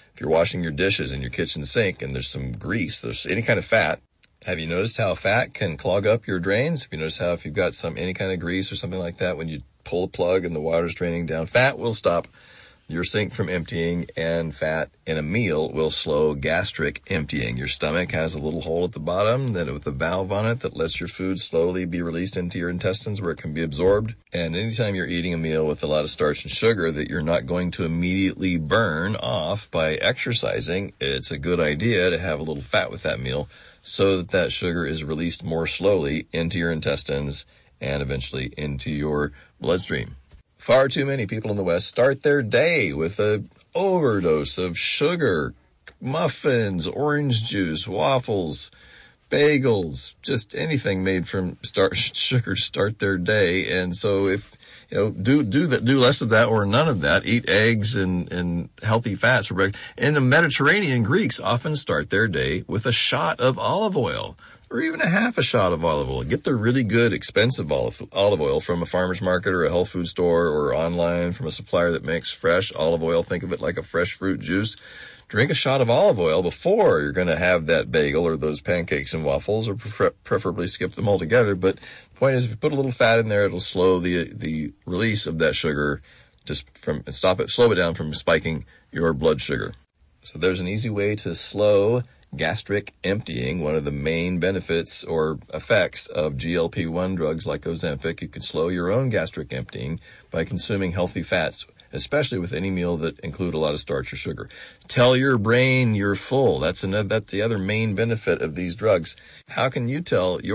if you're washing your dishes in your kitchen sink and there's some grease, there's any kind of fat, have you noticed how fat can clog up your drains? Have you noticed how if you've got any kind of grease or something like that, when you pull a plug and the water's draining down, fat will stop your sink from emptying, and fat in a meal will slow gastric emptying. Your stomach has a little hole at the bottom with a valve on it that lets your food slowly be released into your intestines where it can be absorbed. And anytime you're eating a meal with a lot of starch and sugar that you're not going to immediately burn off by exercising, it's a good idea to have a little fat with that meal so that sugar is released more slowly into your intestines and eventually into your bloodstream. Far too many people in the West start their day with an overdose of sugar, muffins, orange juice, waffles, bagels, just anything made from sugar to start their day. And so if, do less of that or none of that. Eat eggs and healthy fats for breakfast. And the Mediterranean Greeks often start their day with a shot of olive oil, or even a half a shot of olive oil. Get the really good, expensive olive oil from a farmer's market or a health food store or online from a supplier that makes fresh olive oil. Think of it like a fresh fruit juice. Drink a shot of olive oil before you're going to have that bagel or those pancakes and waffles, or preferably skip them altogether. But the point is, if you put a little fat in there, it'll slow the release of that sugar, slow it down from spiking your blood sugar. So there's an easy way to slow gastric emptying. One of the main benefits or effects of GLP-1 drugs like Ozempic, you can slow your own gastric emptying by consuming healthy fats, especially with any meal that include a lot of starch or sugar. Tell your brain you're full. That's the other main benefit of these drugs. How can you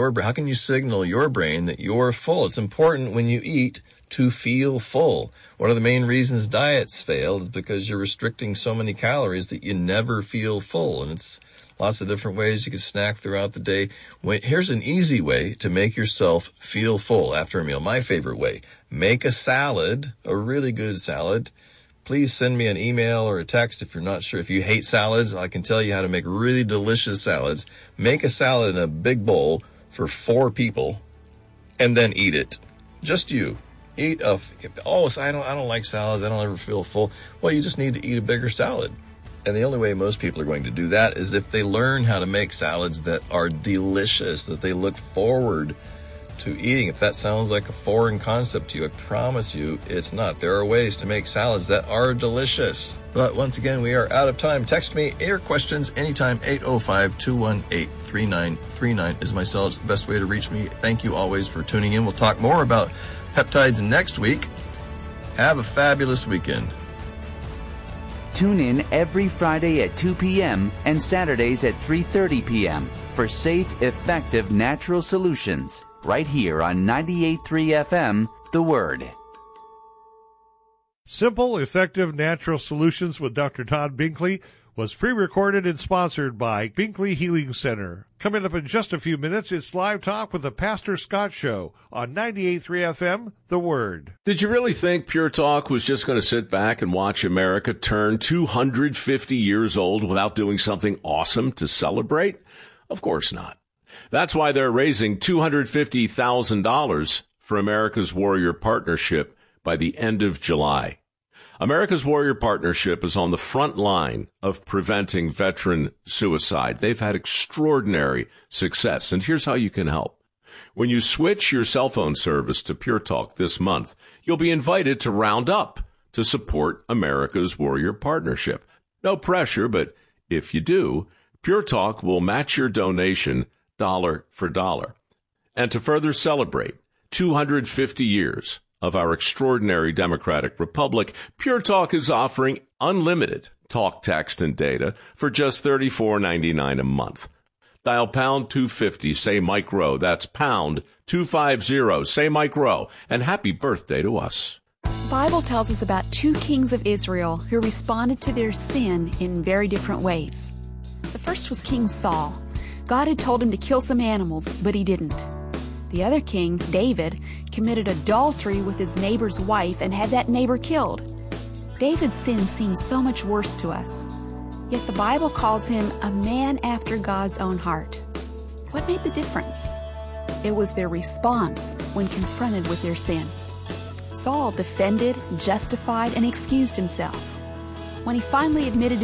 signal your brain that you're full? It's important when you eat to feel full. One of the main reasons diets fail is because you're restricting so many calories that you never feel full. And it's lots of different ways you can snack throughout the day. Here's an easy way to make yourself feel full after a meal. My favorite way. Make a salad, a really good salad. Please send me an email or a text if you're not sure. If you hate salads, I can tell you how to make really delicious salads. Make a salad in a big bowl for 4 people and then eat it. Just you. I don't like salads. I don't ever feel full. Well, you just need to eat a bigger salad. And the only way most people are going to do that is if they learn how to make salads that are delicious, that they look forward to eating. If that sounds like a foreign concept to you, I promise you it's not. There are ways to make salads that are delicious. But once again, we are out of time. Text me your questions anytime. 805-218-3939 is my cell. It's the best way to reach me. Thank you always for tuning in. We'll talk more about peptides next week. Have a fabulous weekend. Tune in every Friday at 2 p.m. and Saturdays at 3:30 p.m. for safe, effective natural solutions right here on 98.3 FM, The Word. Simple, Effective Natural Solutions with Dr. Todd Binkley was pre-recorded and sponsored by Binkley Healing Center. Coming up in just a few minutes, it's Live Talk with the Pastor Scott Show on 98.3 FM, The Word. Did you really think Pure Talk was just going to sit back and watch America turn 250 years old without doing something awesome to celebrate? Of course not. That's why they're raising $250,000 for America's Warrior Partnership by the end of July. America's Warrior Partnership is on the front line of preventing veteran suicide. They've had extraordinary success, and here's how you can help. When you switch your cell phone service to Pure Talk this month, you'll be invited to round up to support America's Warrior Partnership. No pressure, but if you do, Pure Talk will match your donation dollar for dollar. And to further celebrate 250 years of our extraordinary democratic republic, Pure Talk is offering unlimited talk, text, and data for just $34.99 a month. Dial pound 250, say Mike Rowe. That's pound 250, say Mike Rowe. And happy birthday to us. The Bible tells us about 2 kings of Israel who responded to their sin in very different ways. The first was King Saul. God had told him to kill some animals, but he didn't. The other king, David, committed adultery with his neighbor's wife and had that neighbor killed. David's sin seems so much worse to us. Yet the Bible calls him a man after God's own heart. What made the difference? It was their response when confronted with their sin. Saul defended, justified, and excused himself. When he finally admitted